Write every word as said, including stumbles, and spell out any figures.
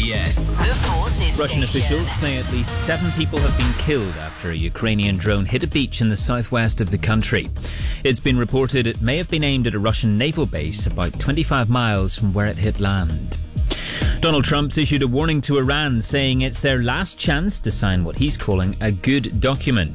B S. The Forces Russian Station. officials say at least seven people have been killed after a Ukrainian drone hit a beach in the southwest of the country. It's been reported it may have been aimed at a Russian naval base about twenty-five miles from where it hit land. Donald Trump's issued a warning to Iran, saying it's their last chance to sign what he's calling a good document.